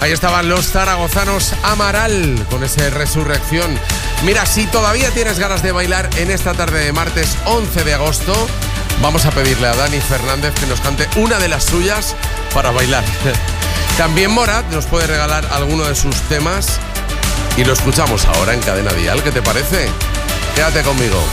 Ahí estaban los zaragozanos Amaral con esa Resurrección. Mira, si todavía tienes ganas de bailar en esta tarde de martes 11 de agosto, vamos a pedirle a Dani Fernández que nos cante una de las suyas para bailar. También Morat nos puede regalar alguno de sus temas y lo escuchamos ahora en Cadena Dial. ¿Qué te parece? Quédate conmigo.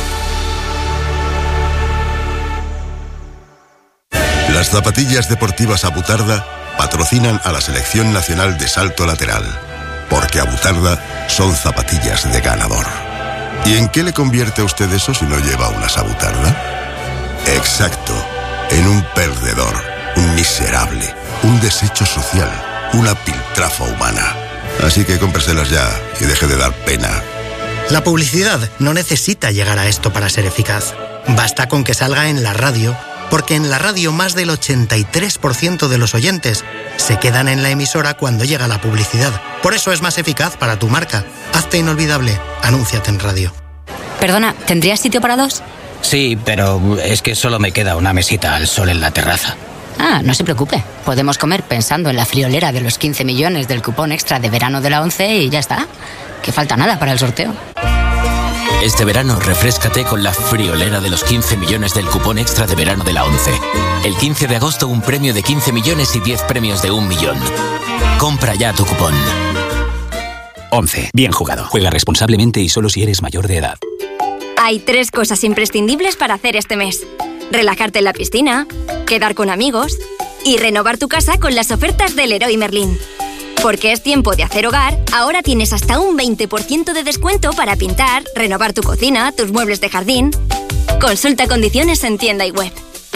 Las zapatillas deportivas Abutarda patrocinan a la Selección Nacional de Salto Lateral, porque Abutarda son zapatillas de ganador. ¿Y en qué le convierte a usted eso si no lleva unas Abutarda? Exacto, en un perdedor, un miserable, un desecho social, una piltrafa humana. Así que cómpreselas ya y deje de dar pena. La publicidad no necesita llegar a esto para ser eficaz. Basta con que salga en la radio, porque en la radio más del 83% de los oyentes se quedan en la emisora cuando llega la publicidad. Por eso es más eficaz para tu marca. Hazte inolvidable. Anúnciate en radio. Perdona, ¿tendrías sitio para dos? Sí, pero es que solo me queda una mesita al sol en la terraza. Ah, no se preocupe. Podemos comer pensando en la friolera de los 15 millones del cupón extra de verano de la ONCE y ya está. Que falta nada para el sorteo. Este verano refréscate con la friolera de los 15 millones del cupón extra de verano de la ONCE. El 15 de agosto un premio de 15 millones y 10 premios de 1 millón. Compra ya tu cupón. ONCE. Bien jugado. Juega responsablemente y solo si eres mayor de edad. Hay 3 cosas imprescindibles para hacer este mes: relajarte en la piscina, quedar con amigos y renovar tu casa con las ofertas del Leroy Merlin. Porque es tiempo de hacer hogar, ahora tienes hasta un 20% de descuento para pintar, renovar tu cocina, tus muebles de jardín. Consulta condiciones en tienda y web.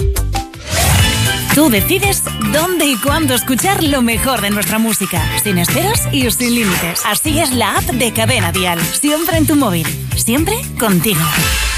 Tú decides dónde y cuándo escuchar lo mejor de nuestra música, sin esperas y sin límites. Así es la app de Cadena Dial, siempre en tu móvil, siempre contigo.